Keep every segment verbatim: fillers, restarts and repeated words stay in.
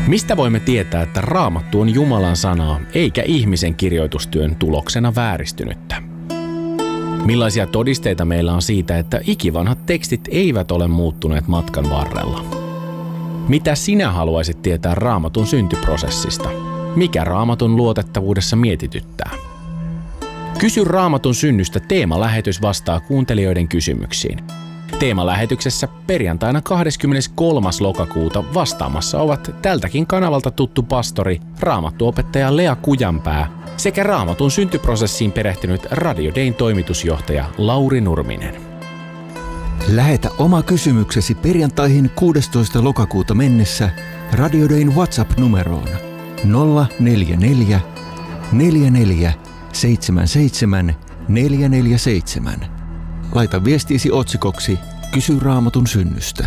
Mistä voimme tietää, että Raamattu on Jumalan sanaa eikä ihmisen kirjoitustyön tuloksena vääristynyttä? Millaisia todisteita meillä on siitä, että ikivanhat tekstit eivät ole muuttuneet matkan varrella? Mitä sinä haluaisit tietää Raamatun syntyprosessista? Mikä Raamatun luotettavuudessa mietityttää? Kysy Raamatun synnystä teemalähetys vastaa kuuntelijoiden kysymyksiin. Teemalähetyksessä perjantaina kahdeskymmeneskolmas lokakuuta vastaamassa ovat tältäkin kanavalta tuttu pastori, raamattuopettaja Lea Kujanpää sekä Raamatun syntyprosessiin perehtynyt Radio Dayn toimitusjohtaja Lauri Nurminen. Lähetä oma kysymyksesi perjantaihin kuudestoista lokakuuta mennessä Radio Dayn WhatsApp-numeroon nolla neljä neljä, neljä neljä, seitsemän seitsemän, neljä neljä seitsemän. Laita viestiisi otsikoksi Kysy Raamatun synnystä.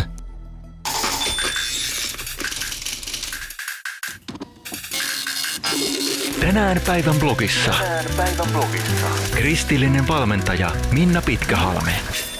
Tänään päivän blogissa. Tänään päivän blogissa. Kristillinen valmentaja Minna Pitkähalme.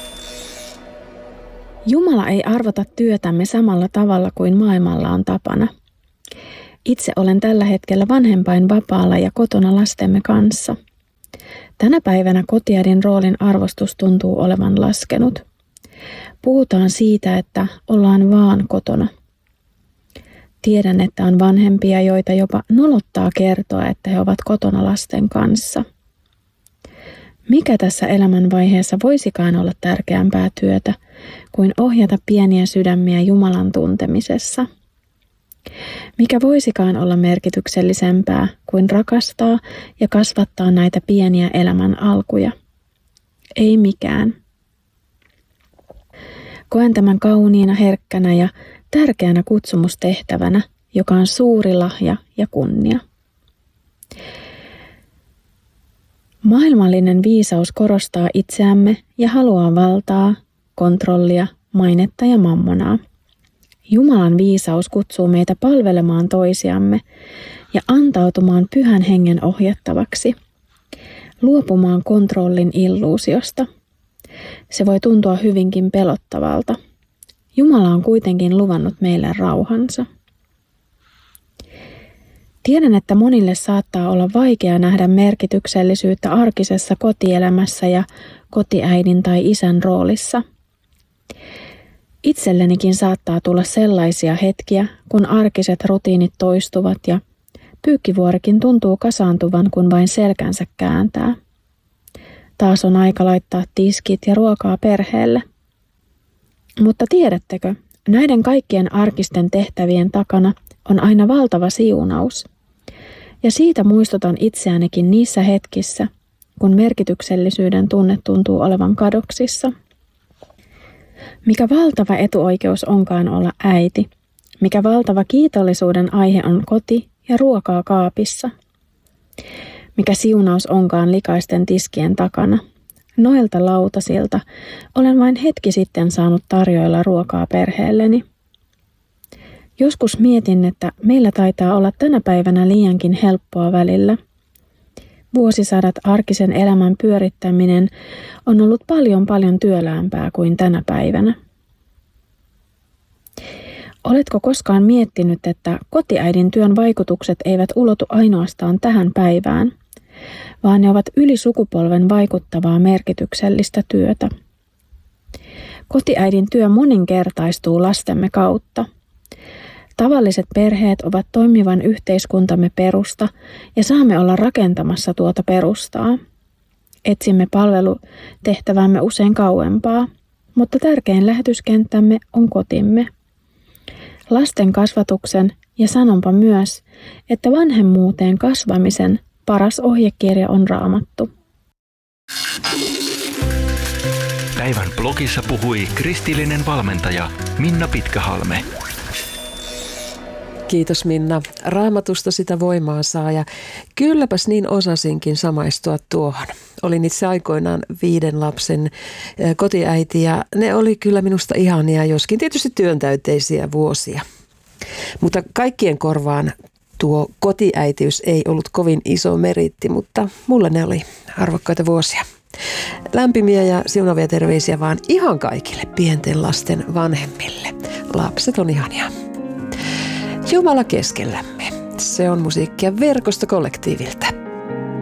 Jumala ei arvota työtämme samalla tavalla kuin maailmalla on tapana. Itse olen tällä hetkellä vanhempainvapaalla ja kotona lastemme kanssa. Tänä päivänä kotiäidin roolin arvostus tuntuu olevan laskenut. Puhutaan siitä, että ollaan vaan kotona. Tiedän, että on vanhempia, joita jopa nolottaa kertoa, että he ovat kotona lasten kanssa. Mikä tässä elämänvaiheessa voisikaan olla tärkeämpää työtä kuin ohjata pieniä sydämiä Jumalan tuntemisessa? Mikä voisikaan olla merkityksellisempää kuin rakastaa ja kasvattaa näitä pieniä elämän alkuja? Ei mikään. Koen tämän kauniina, herkkänä ja tärkeänä kutsumustehtävänä, joka on suuri lahja ja kunnia. Maailmallinen viisaus korostaa itseämme ja haluaa valtaa, kontrollia, mainetta ja mammonaa. Jumalan viisaus kutsuu meitä palvelemaan toisiamme ja antautumaan Pyhän Hengen ohjattavaksi, luopumaan kontrollin illuusiosta. Se voi tuntua hyvinkin pelottavalta. Jumala on kuitenkin luvannut meille rauhansa. Tiedän, että monille saattaa olla vaikea nähdä merkityksellisyyttä arkisessa kotielämässä ja kotiäidin tai isän roolissa. Itsellenikin saattaa tulla sellaisia hetkiä, kun arkiset rutiinit toistuvat ja pyykkivuorikin tuntuu kasaantuvan, kun vain selkänsä kääntää. Taas on aika laittaa tiskit ja ruokaa perheelle. Mutta tiedättekö, näiden kaikkien arkisten tehtävien takana on aina valtava siunaus. Ja siitä muistutan itseäänikin niissä hetkissä, kun merkityksellisyyden tunne tuntuu olevan kadoksissa. Mikä valtava etuoikeus onkaan olla äiti, mikä valtava kiitollisuuden aihe on koti ja ruokaa kaapissa. Mikä siunaus onkaan likaisten tiskien takana. Noilta lautasilta olen vain hetki sitten saanut tarjoilla ruokaa perheelleni. Joskus mietin, että meillä taitaa olla tänä päivänä liiankin helppoa välillä. Vuosisadat arkisen elämän pyörittäminen on ollut paljon paljon työläämpää kuin tänä päivänä. Oletko koskaan miettinyt, että kotiäidin työn vaikutukset eivät ulotu ainoastaan tähän päivään, vaan ne ovat yli sukupolven vaikuttavaa merkityksellistä työtä? Kotiäidin työ moninkertaistuu lastemme kautta. Tavalliset perheet ovat toimivan yhteiskuntamme perusta ja saamme olla rakentamassa tuota perustaa. Etsimme palvelutehtävämme usein kauempaa, mutta tärkein lähetyskenttämme on kotimme. Lasten kasvatuksen ja sanonpa myös, että vanhemmuuteen kasvamisen paras ohjekirja on Raamattu. Päivän blogissa puhui kristillinen valmentaja Minna Pitkähalme. Kiitos Minna. Raamatusta sitä voimaa saa ja kylläpäs niin osasinkin samaistua tuohon. Olin itse aikoinaan viiden lapsen kotiäiti ja ne oli kyllä minusta ihania, joskin tietysti työntäyteisiä vuosia. Mutta kaikkien korvaan tuo kotiäitiys ei ollut kovin iso meritti, mutta mulle ne oli arvokkaita vuosia. Lämpimiä ja siunavia terveisiä vaan ihan kaikille pienten lasten vanhemmille. Lapset on ihania. Jumala keskellämme. Se on musiikkia Verkostokollektiivilta.